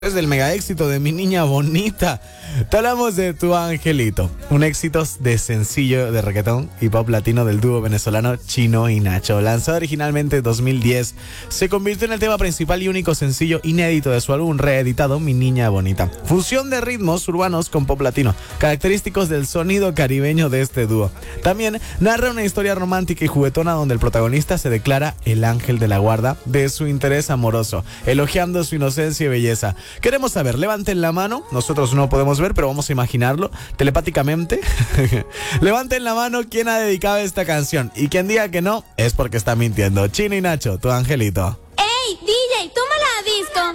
Es del mega éxito de Mi Niña Bonita. Te hablamos de Tu Angelito, un éxito de sencillo de reggaetón y pop latino del dúo venezolano Chino y Nacho. Lanzado originalmente en 2010, se convirtió en el tema principal y único sencillo inédito de su álbum reeditado Mi Niña Bonita. Fusión de ritmos urbanos con pop latino, característicos del sonido caribeño de este dúo. También narra una historia romántica y juguetona donde el protagonista se declara el ángel de la guarda de su interés amoroso, elogiando su inocencia y belleza. Queremos saber, levanten la mano, nosotros no podemos ver, pero vamos a imaginarlo telepáticamente. Levanten la mano quien ha dedicado esta canción y quien diga que no es porque está mintiendo. Chino y Nacho, Tu Angelito.